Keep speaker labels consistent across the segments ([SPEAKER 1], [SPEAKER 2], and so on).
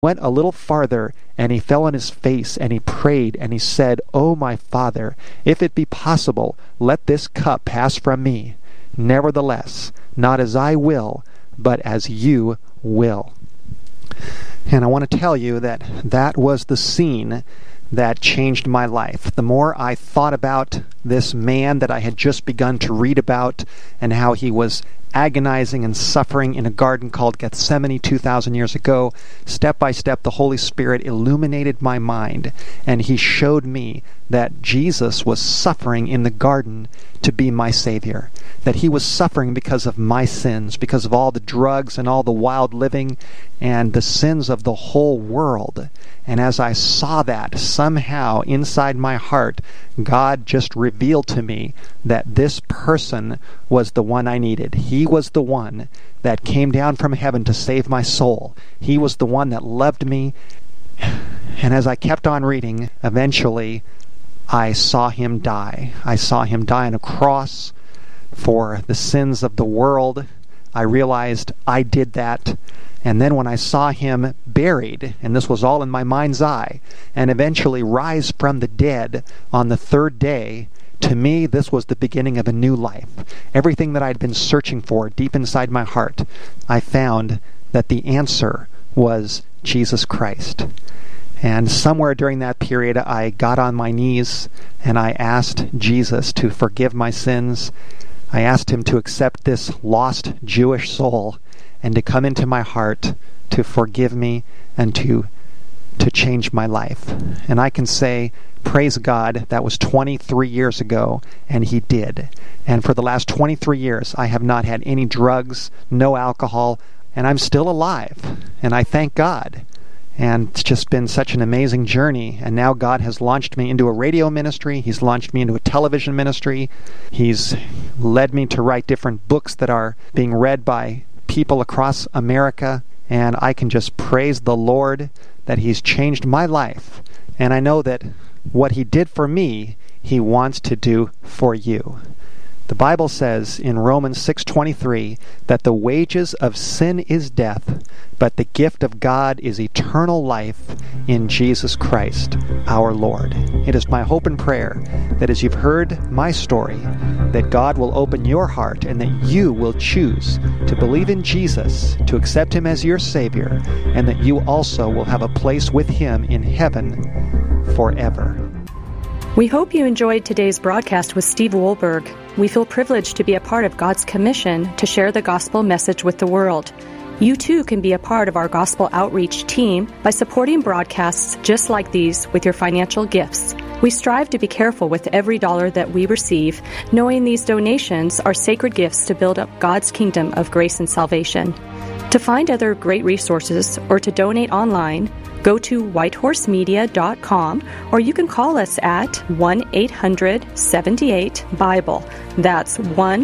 [SPEAKER 1] Went a little farther, and he fell on his face, and he prayed, and he said, "O my Father, if it be possible, let this cup pass from me. Nevertheless, not as I will, but as you will." And I want to tell you that that was the scene that changed my life. The more I thought about this man that I had just begun to read about, and how he was agonizing and suffering in a garden called Gethsemane 2,000 years ago, step by step the Holy Spirit illuminated my mind, and he showed me that Jesus was suffering in the garden to be my Savior, that he was suffering because of my sins, because of all the drugs and all the wild living and the sins of the whole world. And as I saw that, somehow inside my heart, God just revealed to me that this person was the one I needed. He was the one that came down from heaven to save my soul. He was the one that loved me. And as I kept on reading, eventually I saw him die. I saw him die on a cross for the sins of the world. I realized I did that. And then when I saw him buried, and this was all in my mind's eye, and eventually rise from the dead on the third day, to me this was the beginning of a new life. Everything that I'd been searching for deep inside my heart, I found that the answer was Jesus Christ. And somewhere during that period, I got on my knees and I asked Jesus to forgive my sins. I asked him to accept this lost Jewish soul and to come into my heart, to forgive me, and to change my life. And I can say, praise God, that was 23 years ago, and he did. And for the last 23 years, I have not had any drugs, no alcohol, and I'm still alive. And I thank God. And it's just been such an amazing journey. And now God has launched me into a radio ministry. He's launched me into a television ministry. He's led me to write different books that are being read by people across America. And I can just praise the Lord that he's changed my life. And I know that what he did for me, he wants to do for you. The Bible says in Romans 6:23 that the wages of sin is death, but the gift of God is eternal life in Jesus Christ, our Lord. It is my hope and prayer that as you've heard my story, that God will open your heart and that you will choose to believe in Jesus, to accept him as your Savior, and that you also will have a place with him in heaven forever.
[SPEAKER 2] We hope you enjoyed today's broadcast with Steve Wohlberg. We feel privileged to be a part of God's commission to share the gospel message with the world. You too can be a part of our gospel outreach team by supporting broadcasts just like these with your financial gifts. We strive to be careful with every dollar that we receive, knowing these donations are sacred gifts to build up God's kingdom of grace and salvation. To find other great resources or to donate online, go to whitehorsemedia.com, or you can call us at 1-800-78-BIBLE. That's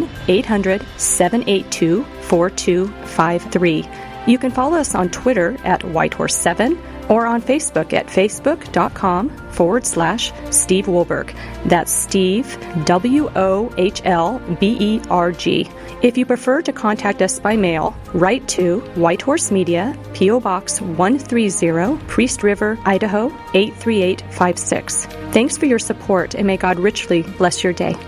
[SPEAKER 2] 1-800-782-4253. You can follow us on Twitter at Whitehorse7 or on Facebook at facebook.com/Steve Wohlberg. That's Steve, Wohlberg. If you prefer to contact us by mail, write to White Horse Media, P.O. Box 130, Priest River, Idaho 83856. Thanks for your support, and may God richly bless your day.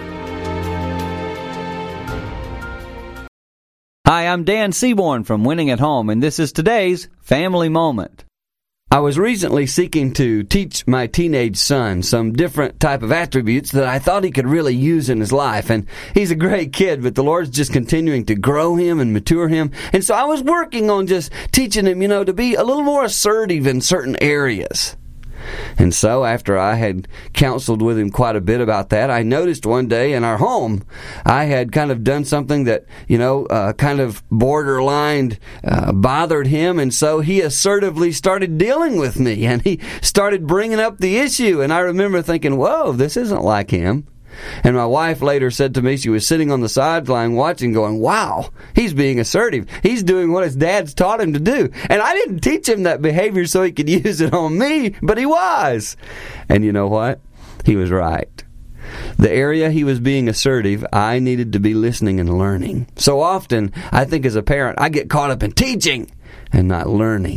[SPEAKER 3] Hi, I'm Dan Seaborn from Winning at Home, and this is today's Family Moment. I was recently seeking to teach my teenage son some different type of attributes that I thought he could really use in his life. And he's a great kid, but the Lord's just continuing to grow him and mature him. And so I was working on just teaching him, to be a little more assertive in certain areas. And so after I had counseled with him quite a bit about that, I noticed one day in our home, I had kind of done something that, kind of borderline bothered him. And so he assertively started dealing with me, and he started bringing up the issue. And I remember thinking, whoa, this isn't like him. And my wife later said to me, she was sitting on the sideline watching, going, wow, he's being assertive. He's doing what his dad's taught him to do. And I didn't teach him that behavior so he could use it on me, but he was. And you know what? He was right. The area he was being assertive, I needed to be listening and learning. So often, I think as a parent, I get caught up in teaching and not learning.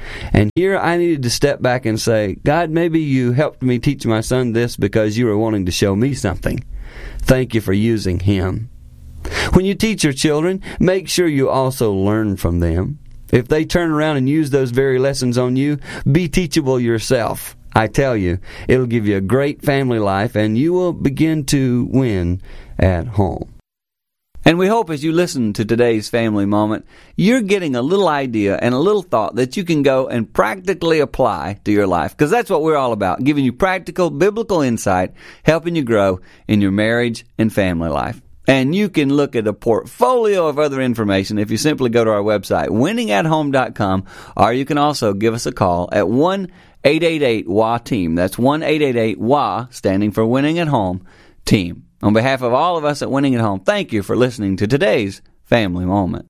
[SPEAKER 3] And here I needed to step back and say, God, maybe you helped me teach my son this because you were wanting to show me something. Thank you for using him. When you teach your children, make sure you also learn from them. If they turn around and use those very lessons on you, be teachable yourself. I tell you, it'll give you a great family life, and you will begin to win at home. And we hope as you listen to today's family moment, you're getting a little idea and a little thought that you can go and practically apply to your life. Because that's what we're all about, giving you practical, biblical insight, helping you grow in your marriage and family life. And you can look at a portfolio of other information if you simply go to our website, winningathome.com, or you can also give us a call at 1-888-WA-TEAM. That's 1-888-WA, standing for Winning at Home, Team. On behalf of all of us at Winning at Home, thank you for listening to today's Family Moment.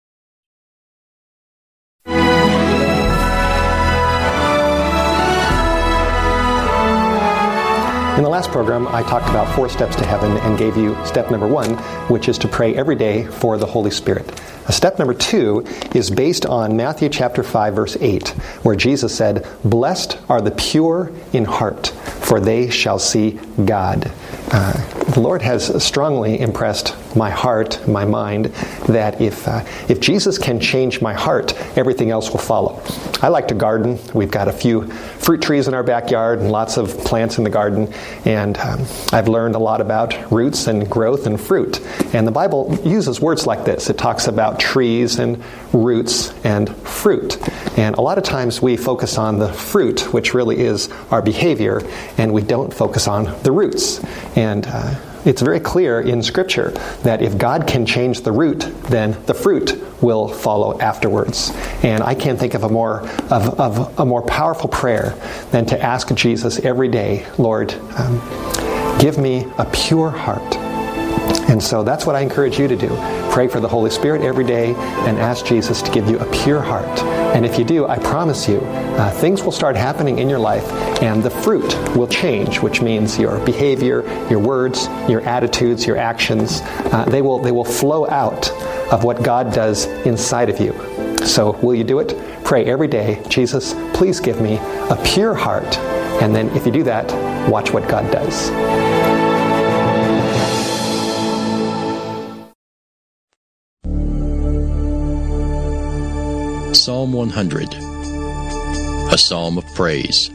[SPEAKER 4] In the last program, I talked about 4 steps to heaven and gave you step number 1, which is to pray every day for the Holy Spirit. Step number 2 is based on Matthew chapter 5, verse 8, where Jesus said, "Blessed are the pure in heart, for they shall see God." The Lord has strongly impressed my heart, my mind, that if Jesus can change my heart, everything else will follow. I like to garden. We've got a few fruit trees in our backyard and lots of plants in the garden, and I've learned a lot about roots and growth and fruit. And the Bible uses words like this. It talks about trees and roots and fruit. And a lot of times we focus on the fruit, which really is our behavior, and we don't focus on the roots. And it's very clear in Scripture that if God can change the root, then the fruit will follow afterwards. And I can't think of a more powerful prayer than to ask Jesus every day, Lord, give me a pure heart. And so that's what I encourage you to do. Pray for the Holy Spirit every day and ask Jesus to give you a pure heart. And if you do, I promise you, things will start happening in your life and the fruit will change, which means your behavior, your words, your attitudes, your actions, they will flow out of what God does inside of you. So will you do it? Pray every day, Jesus, please give me a pure heart. And then if you do that, watch what God does.
[SPEAKER 5] Psalm 100, a psalm of praise.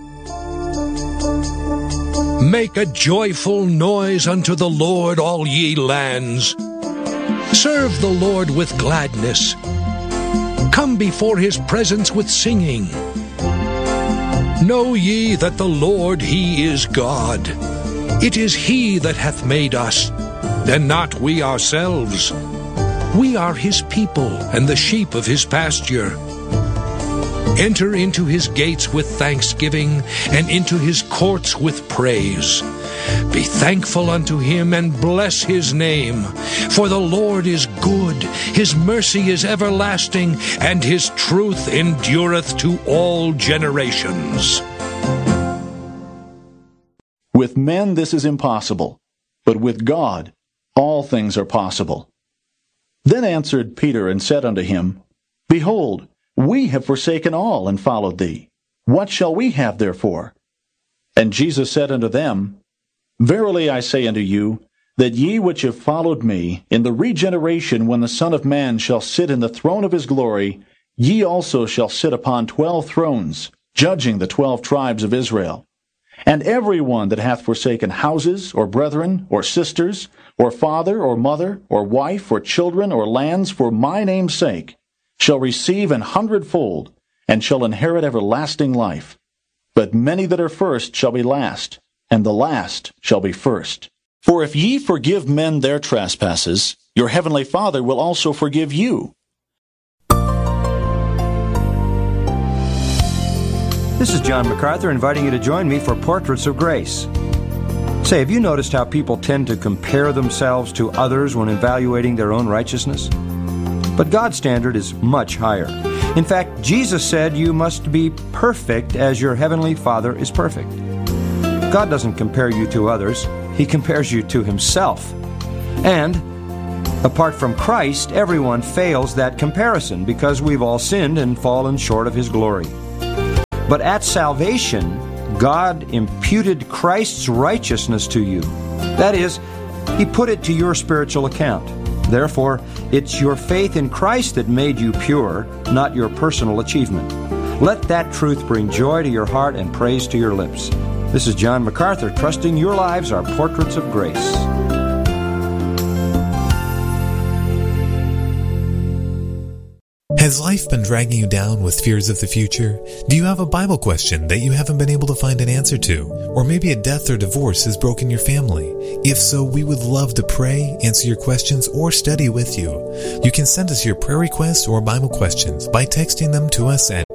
[SPEAKER 6] Make a joyful noise unto the Lord, all ye lands. Serve the Lord with gladness. Come before his presence with singing. Know ye that the Lord, he is God. It is he that hath made us, and not we ourselves. We are his people, and the sheep of his pasture. Enter into his gates with thanksgiving, and into his courts with praise. Be thankful unto him, and bless his name. For the Lord is good, his mercy is everlasting, and his truth endureth to all generations.
[SPEAKER 7] With men this is impossible, but with God all things are possible. Then answered Peter and said unto him, Behold, we have forsaken all and followed thee. What shall we have therefore? And Jesus said unto them, Verily I say unto you, that ye which have followed me, in the regeneration when the Son of Man shall sit in the throne of his glory, ye also shall sit upon 12 thrones, judging the 12 tribes of Israel. And every one that hath forsaken houses, or brethren, or sisters, or father, or mother, or wife, or children, or lands, for my name's sake, shall receive 100-fold, and shall inherit everlasting life. But many that are first shall be last, and the last shall be first. For if ye forgive men their trespasses, your heavenly Father will also forgive you.
[SPEAKER 8] This is John MacArthur inviting you to join me for Portraits of Grace. Say, have you noticed how people tend to compare themselves to others when evaluating their own righteousness? But God's standard is much higher. In fact, Jesus said you must be perfect as your heavenly Father is perfect. God doesn't compare you to others. He compares you to himself. And apart from Christ, everyone fails that comparison because we've all sinned and fallen short of his glory. But at salvation, God imputed Christ's righteousness to you. That is, He put it to your spiritual account. Therefore, it's your faith in Christ that made you pure, not your personal achievement. Let that truth bring joy to your heart and praise to your lips. This is John MacArthur, trusting your lives are portraits of grace.
[SPEAKER 9] Has life been dragging you down with fears of the future? Do you have a Bible question that you haven't been able to find an answer to? Or maybe a death or divorce has broken your family? If so, we would love to pray, answer your questions, or study with you. You can send us your prayer requests or Bible questions by texting them to us at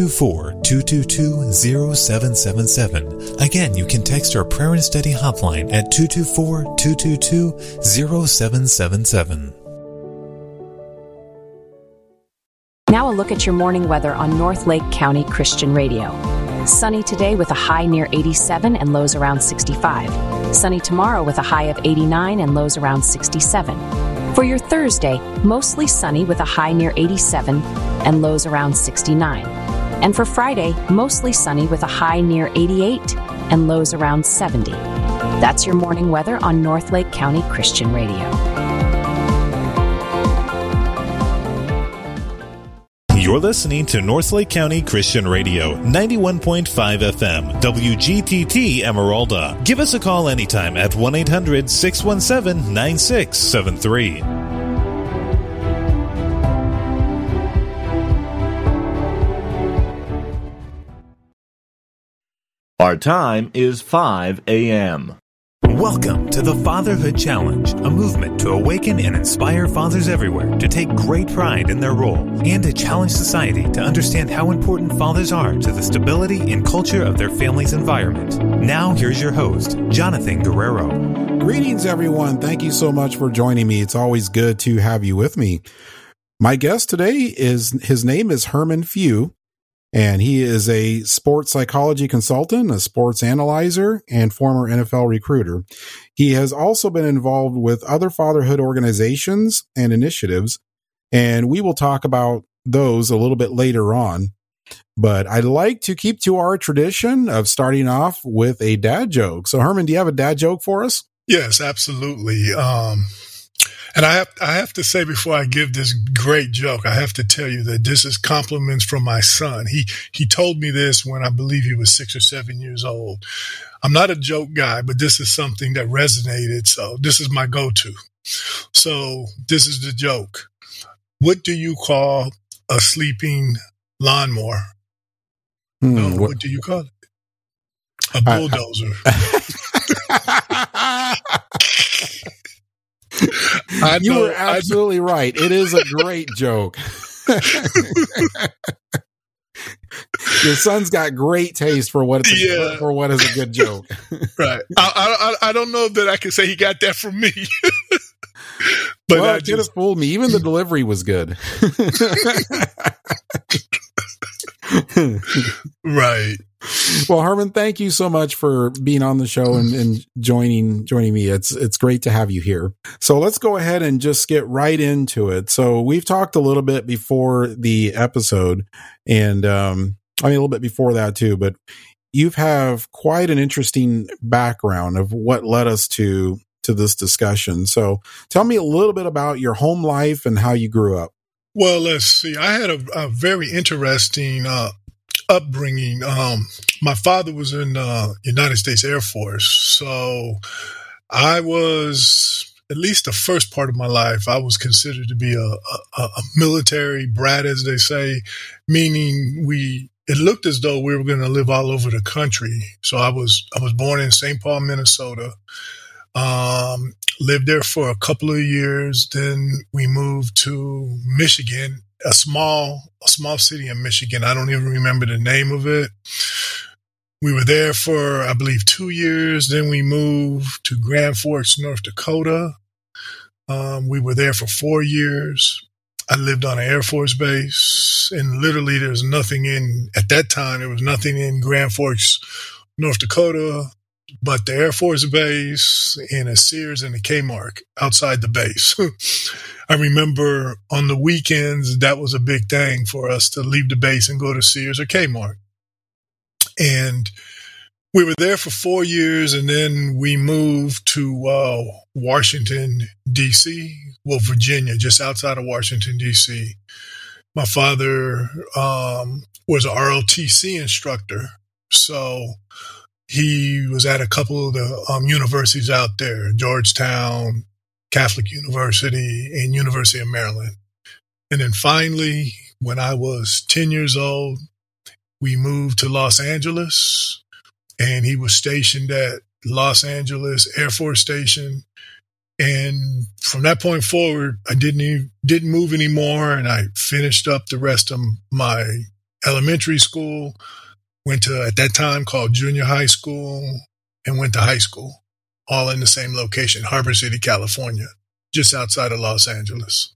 [SPEAKER 9] 224-222-0777. Again, you can text our prayer and study hotline at 224-222-0777.
[SPEAKER 10] Now a look at your morning weather on North Lake County Christian Radio. Sunny today with a high near 87 and lows around 65. Sunny tomorrow with a high of 89 and lows around 67. For your Thursday, mostly sunny with a high near 87 and lows around 69. And for Friday, mostly sunny with a high near 88 and lows around 70. That's your morning weather on North Lake County Christian Radio.
[SPEAKER 9] You're listening to North Lake County Christian Radio, 91.5 FM, WGTT Emeralda. Give us a call anytime at 1-800-617-9673.
[SPEAKER 11] Our time is 5 a.m.
[SPEAKER 9] Welcome to the Fatherhood Challenge, a movement to awaken and inspire fathers everywhere to take great pride in their role and to challenge society to understand how important fathers are to the stability and culture of their family's environment. Now, here's your host, Jonathan Guerrero.
[SPEAKER 12] Greetings, everyone. Thank you so much for joining me. It's always good to have you with me. My guest today his name is Herman Few. And he is a sports psychology consultant, a sports analyzer, and former NFL recruiter. He has also been involved with other fatherhood organizations and initiatives, and we will talk about those a little bit later on. But I'd like to keep to our tradition of starting off with a dad joke. So, Herman, do you have a dad joke for us?
[SPEAKER 13] Yes, absolutely. And I have to say, before I give this great joke, I have to tell you that this is compliments from my son. He told me this when I believe he was 6 or 7 years old. I'm not a joke guy, but this is something that resonated. So this is my go-to. So this is the joke. What do you call a sleeping lawnmower? What do you call it? A bulldozer.
[SPEAKER 12] You were absolutely right. It is a great joke. Your son's got great taste for what is a good joke.
[SPEAKER 13] Right. I don't know that I can say he got that from me. But
[SPEAKER 12] well, it could have fooled me. Even the delivery was good.
[SPEAKER 13] Right.
[SPEAKER 12] Well, Herman, thank you so much for being on the show and joining me. It's great to have you here. So let's go ahead and just get right into it. So we've talked a little bit before the episode, and a little bit before that too, but you have quite an interesting background of what led us to this discussion. So tell me a little bit about your home life and how you grew up.
[SPEAKER 13] Well, let's see. I had a very interesting upbringing. My father was in the United States Air Force. So I was, at least the first part of my life, I was considered to be a military brat, as they say, meaning it looked as though we were going to live all over the country. So I was born in St. Paul, Minnesota. Lived there for a couple of years. Then we moved to Michigan, a small city in Michigan. I don't even remember the name of it. We were there for, I believe, 2 years. Then we moved to Grand Forks, North Dakota. We were there for 4 years. I lived on an Air Force base, and literally at that time, there was nothing in Grand Forks, North Dakota, but the Air Force base and a Sears and a Kmart outside the base. I remember on the weekends, that was a big thing for us to leave the base and go to Sears or Kmart. And we were there for 4 years, and then we moved to Washington, D.C., well, Virginia, just outside of Washington, D.C. My father was a ROTC instructor, so he was at a couple of the universities out there, Georgetown, Catholic University, and University of Maryland. And then finally, when I was 10 years old, we moved to Los Angeles, and he was stationed at Los Angeles Air Force Station. And from that point forward, I didn't move anymore, and I finished up the rest of my elementary school, went to, at that time, called junior high school, and went to high school, all in the same location, Harbor City, California, just outside of Los Angeles.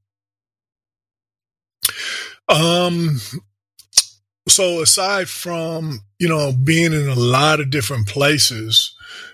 [SPEAKER 13] So aside from, being in a lot of different places,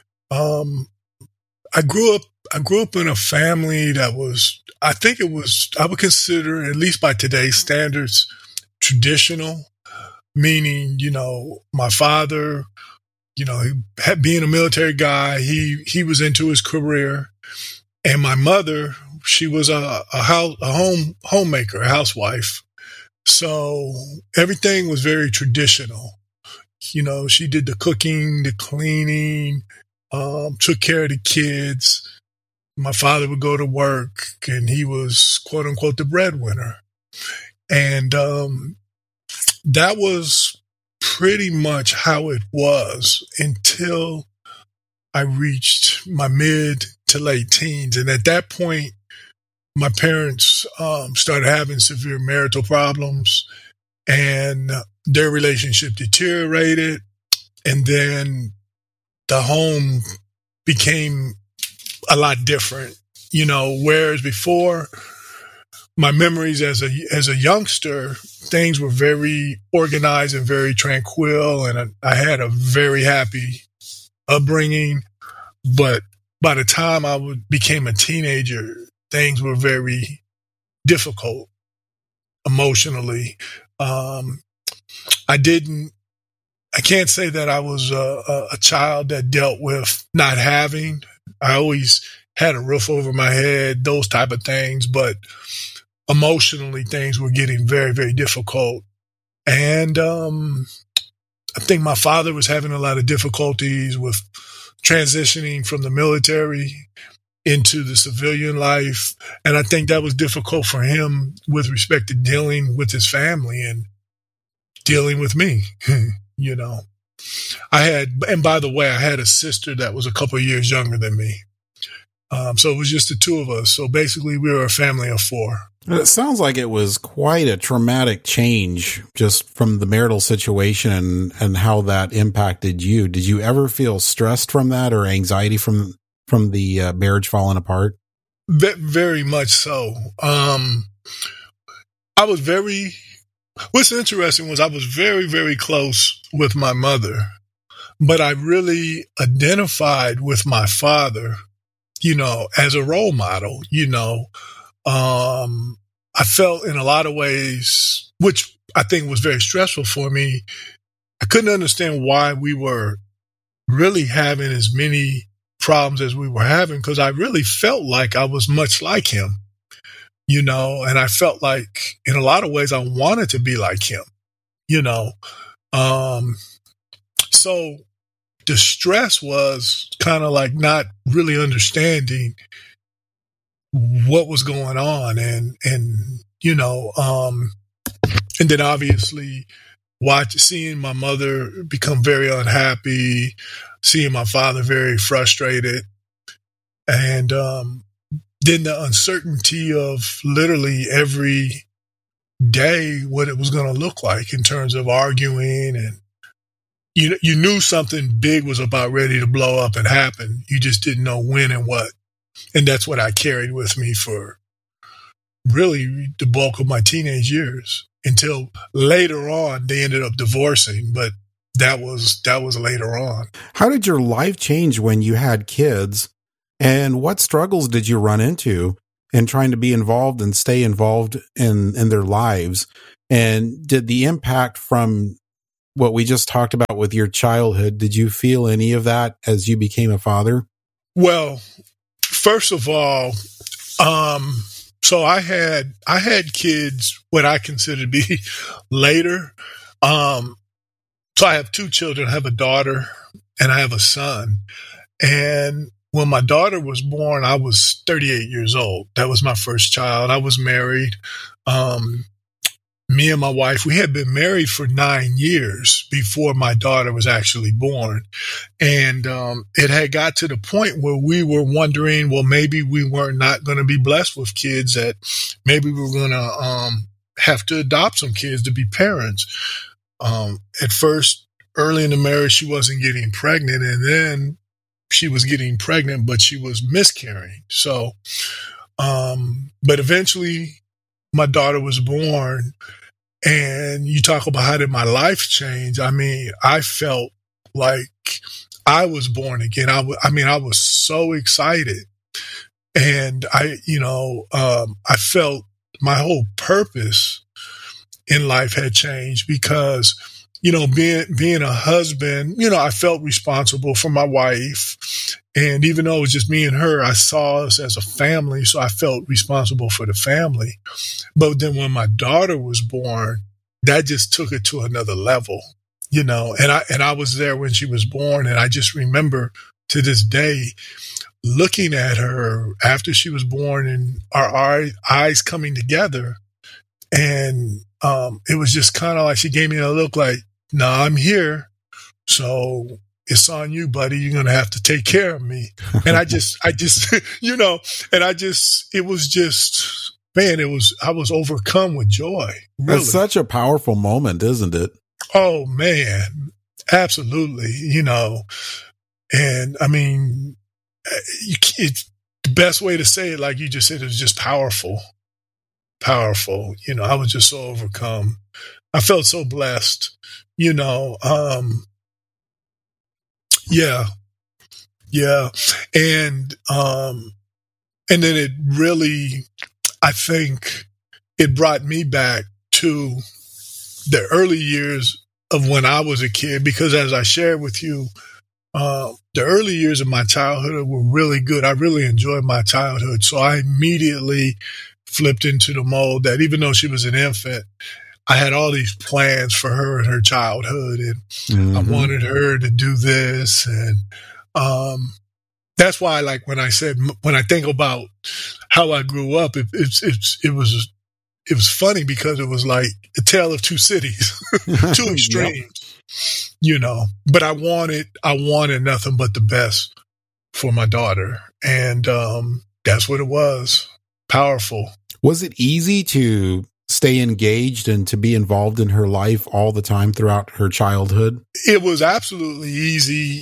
[SPEAKER 13] I grew up in a family that was, I would consider, at least by today's standards, traditional, meaning, my father, being a military guy, he was into his career. And my mother, she was a homemaker, a housewife. So everything was very traditional. She did the cooking, the cleaning, took care of the kids. My father would go to work, and he was, quote unquote, the breadwinner. And that was pretty much how it was until I reached my mid to late teens. And at that point, my parents started having severe marital problems, and their relationship deteriorated. And then the home became a lot different, whereas before, my memories as a youngster, things were very organized and very tranquil, and I had a very happy upbringing. But by the time I became a teenager, things were very difficult emotionally. I can't say that I was a child that dealt with not having. I always had a roof over my head, those type of things, but emotionally things were getting very, very difficult. And I think my father was having a lot of difficulties with transitioning from the military into the civilian life. And I think that was difficult for him with respect to dealing with his family and dealing with me, and by the way, I had a sister that was a couple of years younger than me. So it was just the two of us. So basically we were a family of 4.
[SPEAKER 12] It sounds like it was quite a traumatic change just from the marital situation and how that impacted you. Did you ever feel stressed from that or anxiety from the marriage falling apart?
[SPEAKER 13] Very much so. What's interesting was I was very, very close with my mother, but I really identified with my father, as a role model, I felt in a lot of ways, which I think was very stressful for me. I couldn't understand why we were really having as many problems as we were having, because I really felt like I was much like him, and I felt like in a lot of ways I wanted to be like him, So the stress was kind of like not really understanding what was going on, and then obviously seeing my mother become very unhappy, seeing my father very frustrated, and then the uncertainty of literally every day what it was going to look like in terms of arguing, and you knew something big was about ready to blow up and happen. You just didn't know when and what. And that's what I carried with me for really the bulk of my teenage years, until later on they ended up divorcing. But that was later on.
[SPEAKER 12] How did your life change when you had kids, and what struggles did you run into in trying to be involved and stay involved in their lives? And did the impact from what we just talked about with your childhood, did you feel any of that as you became a father?
[SPEAKER 13] Well, first of all, so I had kids what I consider to be later. So I have two children. I have a daughter and I have a son. And when my daughter was born, I was 38 years old. That was my first child. I was married. Me and my wife, we had been married for 9 years before my daughter was actually born. And it had got to the point where we were wondering, well, maybe we were not going to be blessed with kids, that maybe we were going to have to adopt some kids to be parents. At first, early in the marriage, she wasn't getting pregnant, and then she was getting pregnant, but she was miscarrying. So, but eventually my daughter was born, and you talk about how did my life change. I mean, I felt like I was born again. I was so excited, and I felt my whole purpose in life had changed because, being a husband, I felt responsible for my wife. And even though it was just me and her, I saw us as a family. So I felt responsible for the family. But then when my daughter was born, that just took it to another level, and I was there when she was born. And I just remember to this day looking at her after she was born and our eyes coming together. And it was just kind of like she gave me a look like, no, I'm here. So it's on you, buddy. You're going to have to take care of me. And I just, it was just, man, I was overcome with joy. Really. That's
[SPEAKER 12] such a powerful moment, isn't it?
[SPEAKER 13] Oh, man. Absolutely. And I mean, it's the best way to say it, like you just said, it was just powerful. Powerful. I was just so overcome. I felt so blessed, Yeah. And then it really, I think it brought me back to the early years of when I was a kid, because as I shared with you, the early years of my childhood were really good. I really enjoyed my childhood. So I immediately flipped into the mold that even though she was an infant, I had all these plans for her and her childhood, and I wanted her to do this. And that's why, like when I think about how I grew up, it was funny because it was like a tale of two cities, two extremes, But I wanted nothing but the best for my daughter, and that's what it was. Powerful.
[SPEAKER 12] Was it easy to stay engaged and to be involved in her life all the time throughout her childhood?
[SPEAKER 13] It was absolutely easy.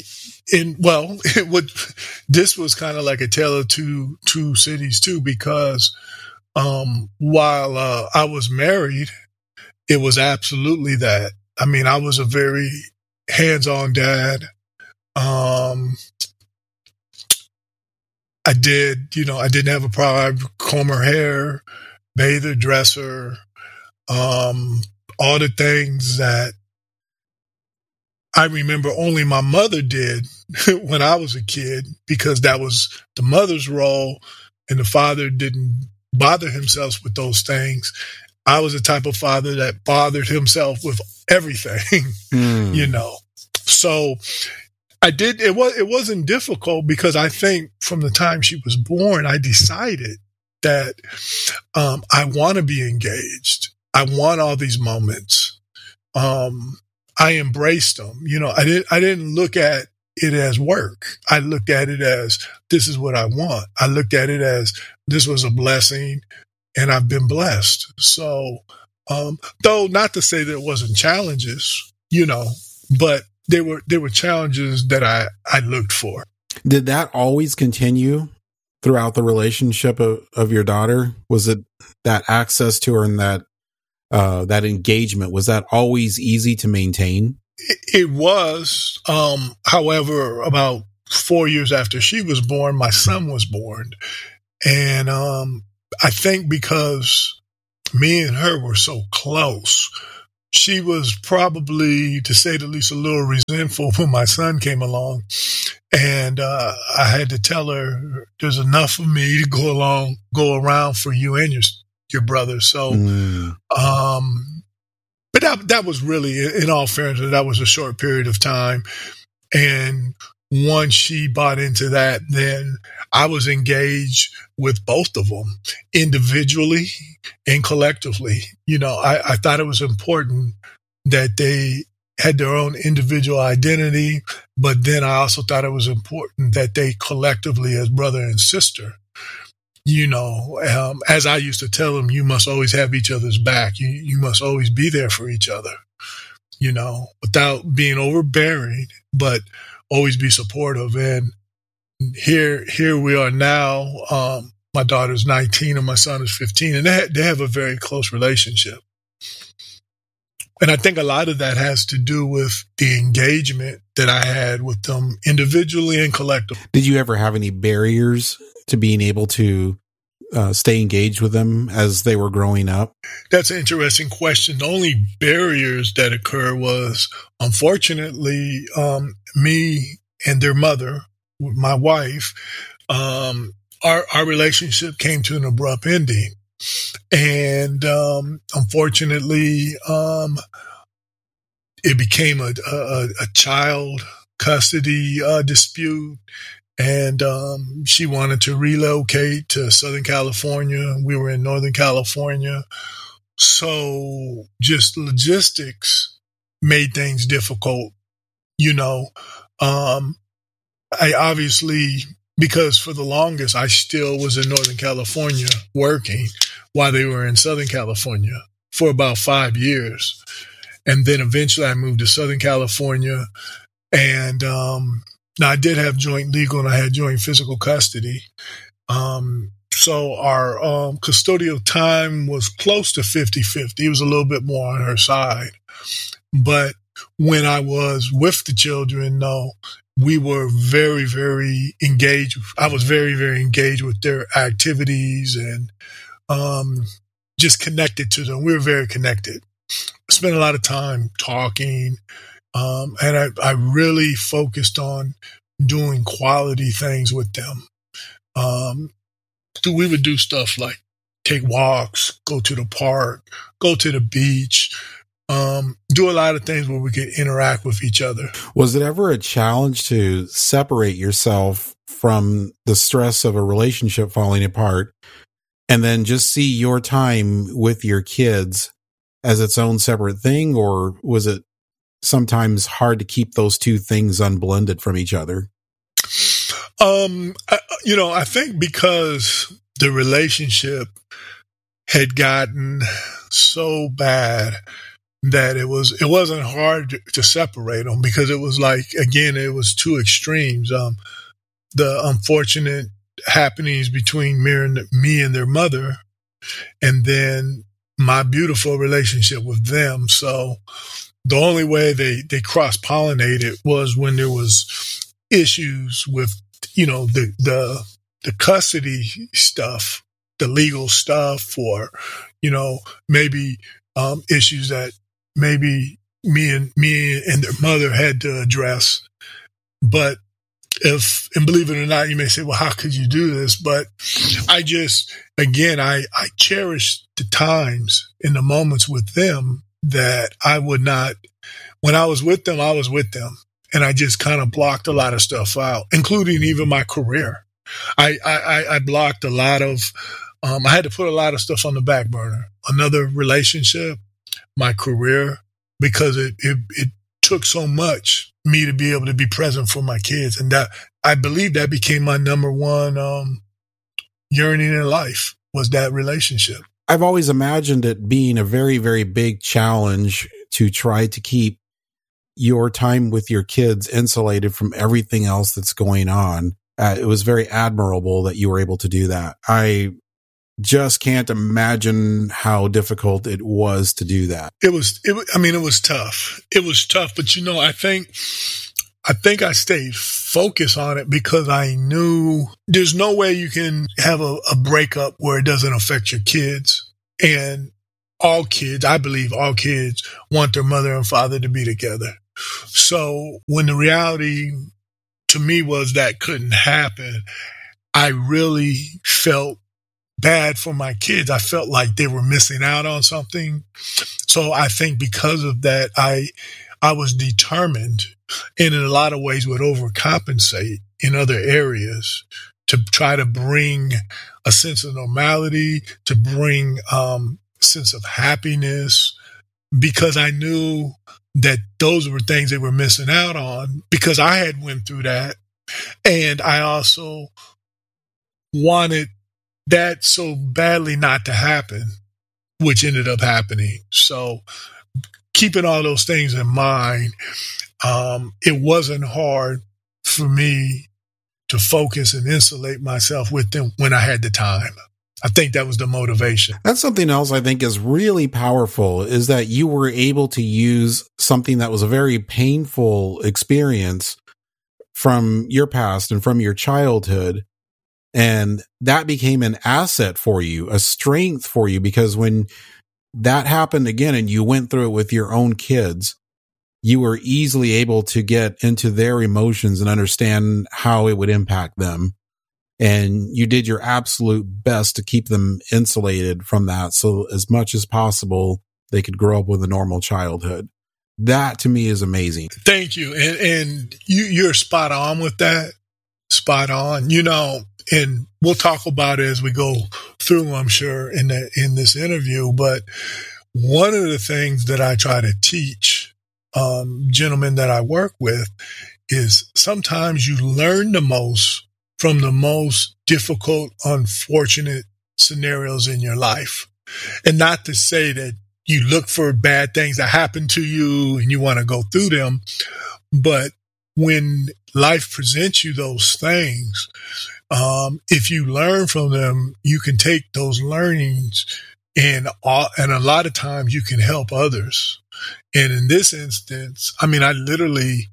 [SPEAKER 13] This was kind of like a tale of two cities too, because while I was married, it was absolutely that. I mean, I was a very hands-on dad. I didn't have a problem. I'd comb her hair, bathe her, dress her, all the things that I remember only my mother did when I was a kid, because that was the mother's role and the father didn't bother himself with those things. I was the type of father that bothered himself with everything, So I did. It wasn't difficult because I think from the time she was born, I decided that I want to be engaged. I want all these moments. I embraced them. I didn't look at it as work. I looked at it as, this is what I want. I looked at it as, this was a blessing and I've been blessed. So, though not to say there wasn't challenges, but there were challenges that I looked for.
[SPEAKER 12] Did that always continue throughout the relationship of your daughter? Was it that access to her and that engagement, was that always easy to maintain?
[SPEAKER 13] It was. However, about 4 years after she was born, my son was born. And I think because me and her were so close, she was probably, to say the least, a little resentful when my son came along. And I had to tell her, there's enough of me to go around for you and your brother. So, but that was really, in all fairness, that was a short period of time. And once she bought into that, then I was engaged with both of them individually and collectively. You know, I thought it was important that they had their own individual identity, but then I also thought it was important that they collectively, as brother and sister, you know, as I used to tell them, you must always have each other's back. You must always be there for each other, you know, without being overbearing, but always be supportive. And here we are now. My daughter's 19 and my son is 15, and they have a very close relationship. And I think a lot of that has to do with the engagement that I had with them individually and collectively.
[SPEAKER 12] Did you ever have any barriers to being able to stay engaged with them as they were growing up?
[SPEAKER 13] That's an interesting question. The only barriers that occur was, unfortunately, me and their mother, my wife, our relationship came to an abrupt ending. And unfortunately, it became a child custody dispute. And she wanted to relocate to Southern California. We were in Northern California. So just logistics made things difficult. You know, I obviously, because for the longest, I still was in Northern California working while they were in Southern California for about 5 years. And then eventually I moved to Southern California. And now I did have joint legal and I had joint physical custody. So our custodial time was close to 50-50. It was a little bit more on her side. But when I was with the children, no, we were very, very engaged. I was very, very engaged with their activities and just connected to them. We were very connected. Spent a lot of time talking. And I really focused on doing quality things with them. We would do stuff like take walks, go to the park, go to the beach, do a lot of things where we could interact with each other.
[SPEAKER 12] Was it ever a challenge to separate yourself from the stress of a relationship falling apart and then just see your time with your kids as its own separate thing? Or was it sometimes hard to keep those two things unblended from each other?
[SPEAKER 13] I think because the relationship had gotten so bad that it wasn't hard to separate them, because it was like, again, it was two extremes. The unfortunate happenings between me and their mother, and then my beautiful relationship with them. So the only way they cross-pollinated was when there was issues with, the custody stuff, the legal stuff, or, maybe issues that maybe me and their mother had to address. But and believe it or not, you may say, well, how could you do this? But I cherished the times and the moments with them that I would not, when I was with them, I was with them. And I just kind of blocked a lot of stuff out, including even my career. I blocked a lot of, I had to put a lot of stuff on the back burner. Another relationship, my career, because it took so much me to be able to be present for my kids. And that, I believe that became my number one yearning in life, was that relationship.
[SPEAKER 12] I've always imagined it being a very, very big challenge to try to keep your time with your kids insulated from everything else that's going on. It was very admirable that you were able to do that. I just can't imagine how difficult it was to do that.
[SPEAKER 13] It was tough. It was tough, but I think I stayed focused on it because I knew there's no way you can have a breakup where it doesn't affect your kids. And all kids, I believe all kids want their mother and father to be together. So when the reality to me was that couldn't happen, I really felt bad for my kids. I felt like they were missing out on something. So I think because of that, I was determined and in a lot of ways would overcompensate in other areas to try to bring a sense of normality, to bring sense of happiness, because I knew that those were things they were missing out on because I had went through that. And I also wanted that so badly not to happen, which ended up happening. So keeping all those things in mind, it wasn't hard for me to focus and insulate myself with them when I had the time. I think that was the motivation.
[SPEAKER 12] That's something else I think is really powerful, is that you were able to use something that was a very painful experience from your past and from your childhood. And that became an asset for you, a strength for you, because when that happened again and you went through it with your own kids, you were easily able to get into their emotions and understand how it would impact them. And you did your absolute best to keep them insulated from that. So as much as possible, they could grow up with a normal childhood. That to me is amazing.
[SPEAKER 13] Thank you. And you're spot on with that. Spot on. You know, and we'll talk about it as we go through, I'm sure, in this interview. But one of the things that I try to teach gentlemen that I work with is sometimes you learn the most from the most difficult, unfortunate scenarios in your life. And not to say that you look for bad things that happen to you and you want to go through them, but when life presents you those things, if you learn from them, you can take those learnings and a lot of times you can help others. And in this instance, I mean, I literally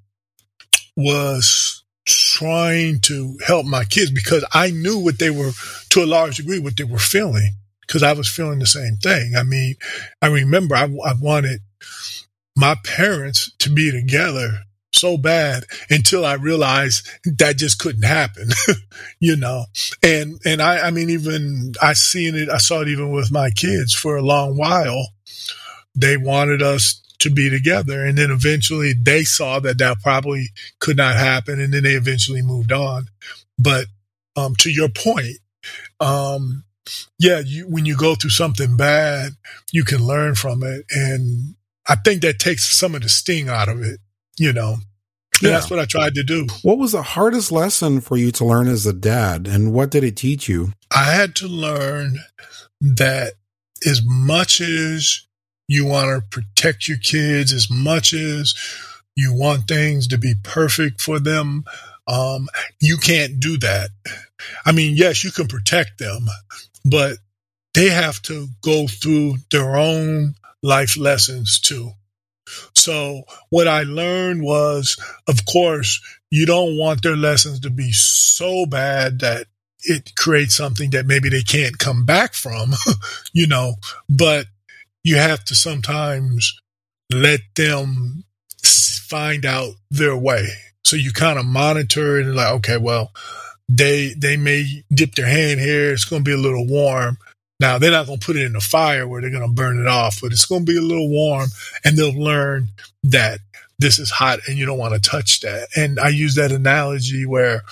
[SPEAKER 13] was trying to help my kids because I knew what they were, to a large degree, what they were feeling, because I was feeling the same thing. I mean, I remember I wanted my parents to be together so bad until I realized that just couldn't happen, you know. And I mean, even I saw it even with my kids for a long while. They wanted us to be together. And then eventually they saw that probably could not happen. And then they eventually moved on. But to your point, when you go through something bad, you can learn from it. And I think that takes some of the sting out of it, you know. And that's what I tried to do.
[SPEAKER 12] What was the hardest lesson for you to learn as a dad, and what did it teach you?
[SPEAKER 13] I had to learn that as much as you want to protect your kids, as much as you want things to be perfect for them, you can't do that. I mean, yes, you can protect them, but they have to go through their own life lessons too. So what I learned was, of course, you don't want their lessons to be so bad that it creates something that maybe they can't come back from, you know, but you have to sometimes let them find out their way. So you kind of monitor it and like, okay, well, they may dip their hand here. It's going to be a little warm. Now, they're not going to put it in the fire where they're going to burn it off, but it's going to be a little warm, and they'll learn that this is hot and you don't want to touch that. And I use that analogy where,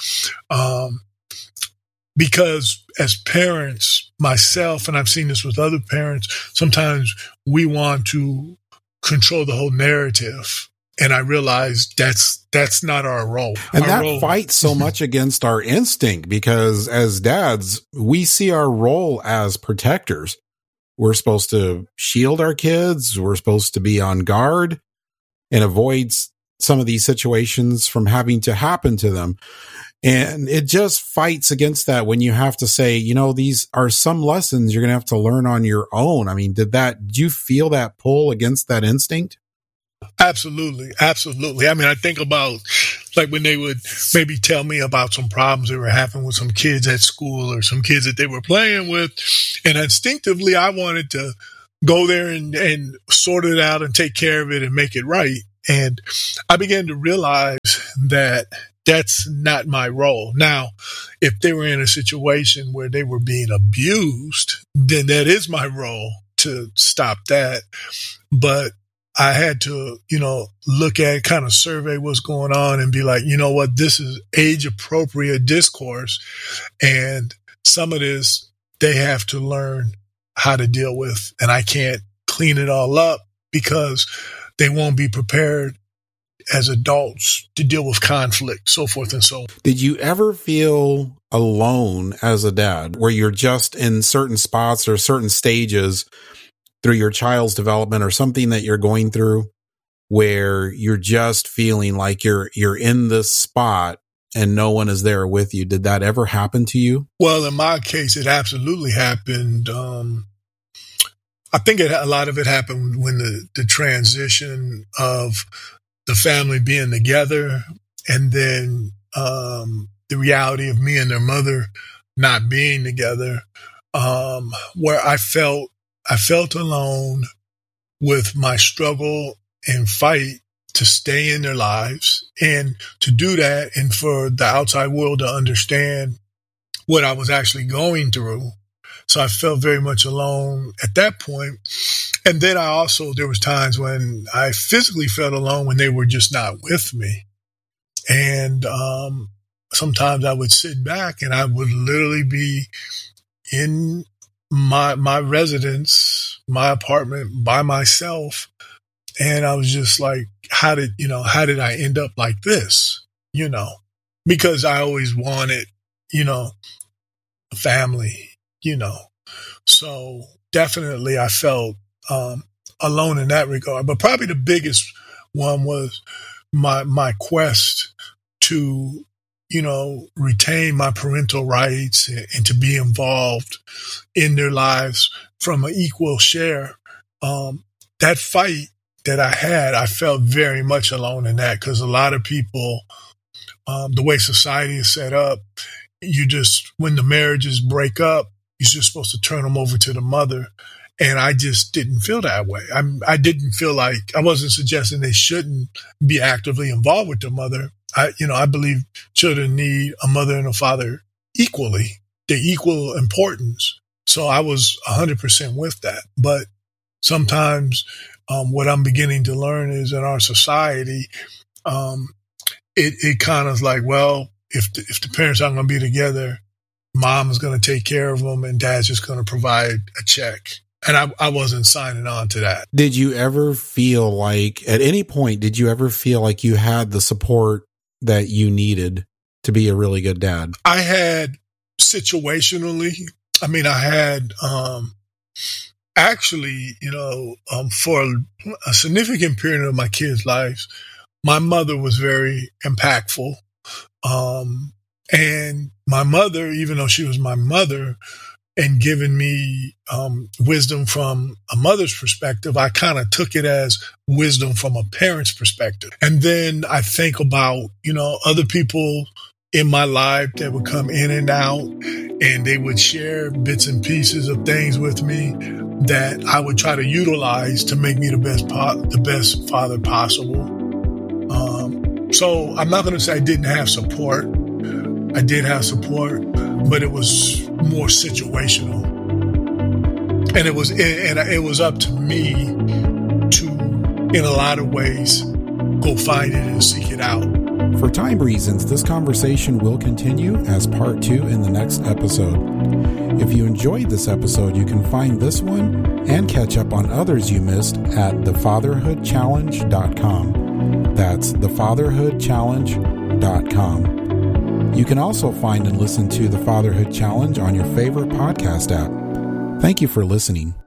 [SPEAKER 13] because as parents, myself, and I've seen this with other parents, sometimes we want to control the whole narrative. And I realized that's not our role.
[SPEAKER 12] And that fights so much against our instinct, because as dads, we see our role as protectors. We're supposed to shield our kids. We're supposed to be on guard and avoid some of these situations from having to happen to them. And it just fights against that when you have to say, you know, these are some lessons you're going to have to learn on your own. I mean, did you feel that pull against that instinct?
[SPEAKER 13] Absolutely. Absolutely. I mean, I think about like when they would maybe tell me about some problems they were having with some kids at school or some kids that they were playing with. And instinctively, I wanted to go there and sort it out and take care of it and make it right. And I began to realize that that's not my role. Now, if they were in a situation where they were being abused, then that is my role to stop that. But I had to, look at, kind of survey what's going on and be like, you know what, this is age appropriate discourse. And some of this they have to learn how to deal with. And I can't clean it all up because they won't be prepared as adults to deal with conflict, so forth and so on.
[SPEAKER 12] Did you ever feel alone as a dad, where you're just in certain spots or certain stages through your child's development or something that you're going through, where you're just feeling like you're in this spot and no one is there with you? Did that ever happen to you?
[SPEAKER 13] Well, in my case, it absolutely happened. I think a lot of it happened when the transition of the family being together, and then the reality of me and their mother not being together, where I felt alone with my struggle and fight to stay in their lives, and to do that, and for the outside world to understand what I was actually going through. So I felt very much alone at that point. And then there was times when I physically felt alone when they were just not with me. And sometimes I would sit back and I would literally be in my residence, my apartment by myself. And I was just like, how did I end up like this? Because I always wanted, a family, So definitely I felt alone in that regard. But probably the biggest one was my quest to, retain my parental rights and to be involved in their lives from an equal share. That fight that I had, I felt very much alone in that, because a lot of people, the way society is set up, when the marriages break up, you're just supposed to turn them over to the mother. And I just didn't feel that way. I didn't feel like, I wasn't suggesting they shouldn't be actively involved with their mother. I believe children need a mother and a father equally. They're equal importance. So I was 100% with that. But sometimes what I'm beginning to learn is in our society, it kind of is like, well, if the parents aren't going to be together, mom is going to take care of them and dad's just going to provide a check. And I wasn't signing on to that.
[SPEAKER 12] Did you ever feel like, at any point, you had the support that you needed to be a really good dad?
[SPEAKER 13] I had situationally. I had actually, for a significant period of my kids' lives, my mother was very impactful. And my mother, even though she was my mother, and given me wisdom from a mother's perspective, I kind of took it as wisdom from a parent's perspective. And then I think about, other people in my life that would come in and out, and they would share bits and pieces of things with me that I would try to utilize to make me the best father possible. So I'm not going to say I didn't have support. I did have support, but it was more situational, and it was up to me to, in a lot of ways, go find it and seek it out.
[SPEAKER 12] For time reasons, this conversation will continue as part 2 in the next episode. If you enjoyed this episode, you can find this one and catch up on others you missed at thefatherhoodchallenge.com. That's thefatherhoodchallenge.com. You can also find and listen to the Fatherhood Challenge on your favorite podcast app. Thank you for listening.